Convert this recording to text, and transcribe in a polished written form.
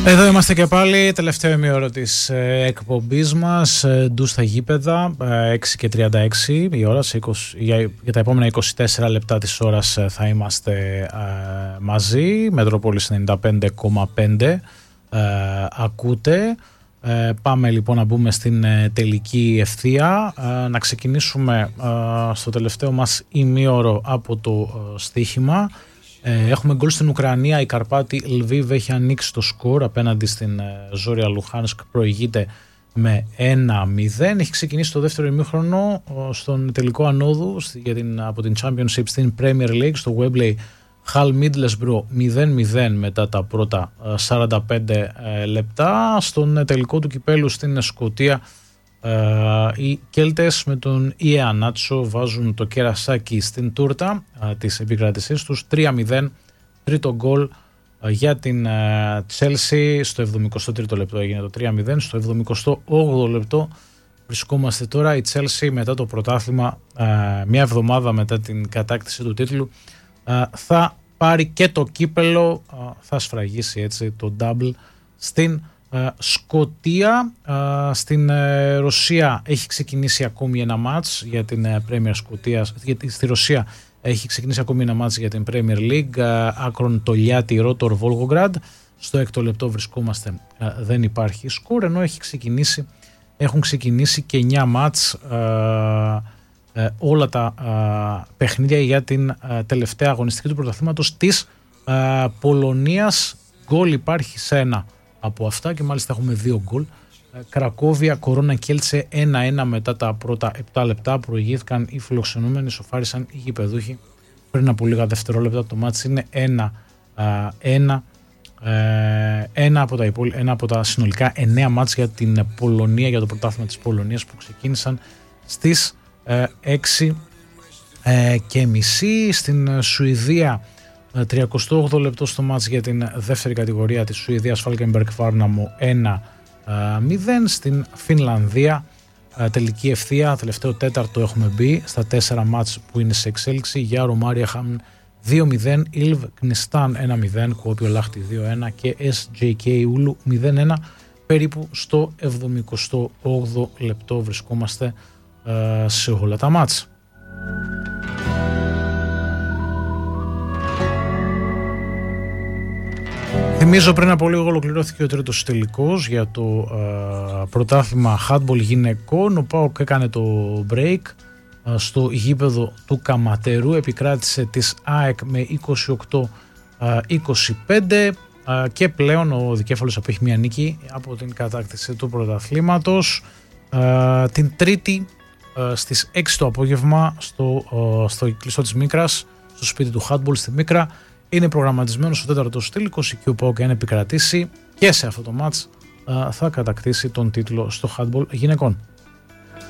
Εδώ είμαστε και πάλι, τελευταίο ημίωρο της εκπομπής μας, ντου στα γήπεδα, 6:36 η ώρα, για τα επόμενα 24 λεπτά της ώρας θα είμαστε μαζί, Μετρόπολης 95,5 ακούτε. Πάμε λοιπόν να μπούμε στην τελική ευθεία, να ξεκινήσουμε στο τελευταίο μας ημίωρο από το στοίχημα. Έχουμε γκολ στην Ουκρανία, η Καρπάτη Λβίβ έχει ανοίξει το σκορ απέναντι στην Ζόρια Λουχάνσκ, προηγείται με 1-0. Έχει ξεκινήσει το δεύτερο ημίχρονο στον τελικό ανόδου από την Championship στην Premier League, στο Wembley. Hull Middlesbrough 0-0 μετά τα πρώτα 45 λεπτά. Στον τελικό του κυπέλου στην Σκωτία, οι Κέλτες με τον Ιεανάτσο βάζουν το κερασάκι στην τούρτα της επικράτησής τους. 3-0, τρίτο γκολ για την Chelsea. Στο 73ο λεπτό έγινε το 3-0. Στο 78ο λεπτό βρισκόμαστε τώρα. Η Chelsea μετά το πρωτάθλημα, μια εβδομάδα μετά την κατάκτηση του τίτλου, θα πάρει και το κύπελο, θα σφραγίσει έτσι το double στην Σκωτία. Στην Ρωσία έχει ξεκινήσει ακόμη ένα μάτς για την Premier Σκωτίας. Στη Ρωσία έχει ξεκινήσει ακόμη ένα μάτς για την Premier League, Άκρον Τολιάτη Ρότορ Βόλγογραντ. Στο έκτο λεπτό βρισκόμαστε, δεν υπάρχει σκορ, ενώ έχουν ξεκινήσει και 9 μάτς, όλα τα παιχνίδια για την τελευταία αγωνιστική του πρωταθλήματος της Πολωνίας. Γκολ υπάρχει σε ένα από αυτά και μάλιστα έχουμε 2 γκολ. Κρακόβια Κορώνα Κέλτσε 1-1 μετά τα πρώτα 7 λεπτά. Προηγήθηκαν οι φιλοξενούμενοι, σοφάρισαν οι γηπεδούχοι πριν από λίγα δευτερόλεπτα. Το μάτς είναι 1-1. Ένα από τα συνολικά 9 μάτς για την Πολωνία, για το πρωτάθλημα της Πολωνίας, που ξεκίνησαν στις 6:30. Στην Σουηδία 38 λεπτό στο μάτς για την δεύτερη κατηγορία της Σουηδίας, Φάλκενμπεργκ Βάρναμο 1-0. Στην Φινλανδία τελική ευθεία, τελευταίο τέταρτο έχουμε μπει στα 4 μάτς που είναι σε εξέλιξη. Γιάρο Μάριαχαμ 2-0, Ιλβ Κνιστάν 1-0, Κουόπιο Λάχτη 2-1 και SJK Ούλου 0-1. Περίπου στο 78ο λεπτό βρισκόμαστε σε όλα τα μάτς. Θυμίζω, πριν από λίγο ολοκληρώθηκε ο τρίτος τελικός για το πρωτάθλημα handball γυναικών. Ο ΠΑΟΚ έκανε το break στο γήπεδο του Καματερού, επικράτησε της ΑΕΚ με 28-25 και πλέον ο δικέφαλος απέχει μια νίκη από την κατάκτηση του πρωταθλήματος. Την Τρίτη στις 6 το απόγευμα στο κλειστό της Μίκρας, στο σπίτι του handball στη Μίκρα, είναι προγραμματισμένος ο τέταρτος τελικός. Εκεί ο ΠΑΟΚ, αν επικρατήσει και σε αυτό το μάτς, θα κατακτήσει τον τίτλο στο handball γυναικών.